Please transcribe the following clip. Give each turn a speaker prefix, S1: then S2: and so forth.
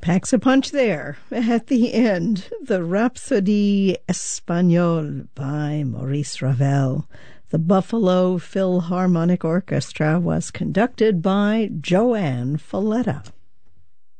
S1: Packs a punch there at the end. The Rhapsodie Espagnole by Maurice Ravel. The Buffalo Philharmonic Orchestra was conducted by Joanne Falletta.